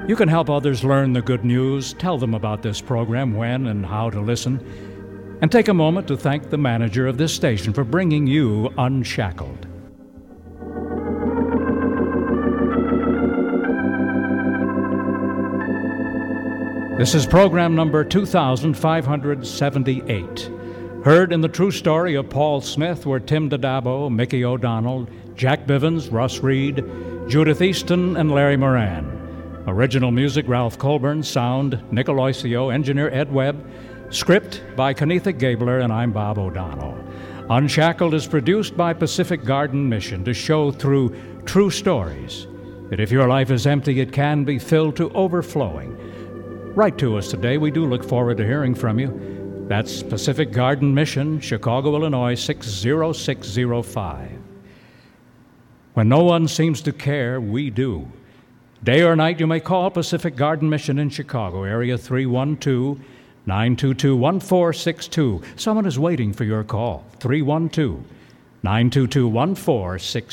You can help others learn the good news, tell them about this program, when and how to listen, and take a moment to thank the manager of this station for bringing you Unshackled. This is program number 2578. Heard in the true story of Paul Smith were Tim DiDabo, Mickey O'Donnell, Jack Bivens, Russ Reed, Judith Easton, and Larry Moran. Original music, Ralph Colburn. Sound, Nick Aloisio. Engineer, Ed Webb. Script by Kenetha Gabler, and I'm Bob O'Donnell. Unshackled is produced by Pacific Garden Mission to show through true stories that if your life is empty, it can be filled to overflowing. Write to us today. We do look forward to hearing from you. That's Pacific Garden Mission, Chicago, Illinois, 60605. When no one seems to care, we do. Day or night, you may call Pacific Garden Mission in Chicago, area 312-922-1462. Someone is waiting for your call, 312-922-1462.